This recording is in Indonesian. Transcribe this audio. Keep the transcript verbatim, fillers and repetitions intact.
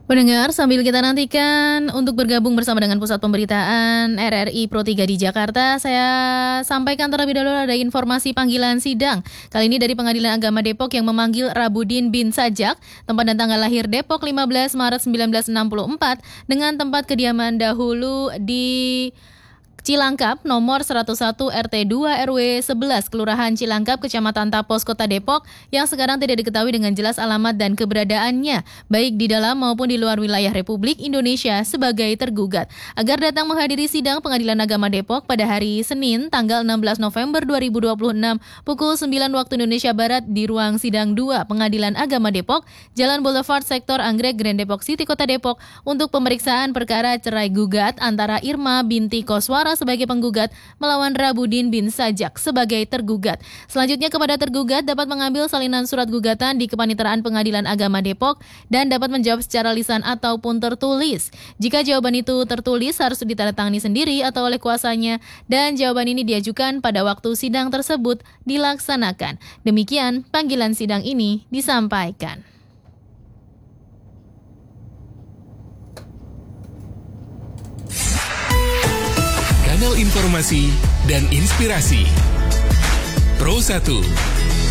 Pendengar, sambil kita nantikan untuk bergabung bersama dengan Pusat Pemberitaan R R I Pro tiga di Jakarta, saya sampaikan terlebih dahulu ada informasi panggilan sidang. Kali ini dari Pengadilan Agama Depok yang memanggil Rabudin bin Sajak, tempat dan tanggal lahir Depok lima belas Maret seribu sembilan ratus enam puluh empat, dengan tempat kediaman dahulu di Cilangkap, nomor seratus satu R T dua R W sebelas, Kelurahan Cilangkap, Kecamatan Tapos, Kota Depok, yang sekarang tidak diketahui dengan jelas alamat dan keberadaannya, baik di dalam maupun di luar wilayah Republik Indonesia sebagai tergugat, agar datang menghadiri sidang Pengadilan Agama Depok pada hari Senin, tanggal enam belas November dua ribu dua puluh enam, pukul sembilan waktu Indonesia Barat di ruang sidang dua Pengadilan Agama Depok, Jalan Boulevard, Sektor Anggrek, Grand Depok City, Kota Depok, untuk pemeriksaan perkara cerai gugat antara Irma binti Koswara sebagai penggugat melawan Rabudin bin Sajak sebagai tergugat. Selanjutnya, kepada tergugat dapat mengambil salinan surat gugatan di Kepaniteraan Pengadilan Agama Depok dan dapat menjawab secara lisan ataupun tertulis. Jika jawaban itu tertulis, harus ditandatangani sendiri atau oleh kuasanya, dan jawaban ini diajukan pada waktu sidang tersebut dilaksanakan. Demikian panggilan sidang ini disampaikan. Kanal informasi dan inspirasi Pro satu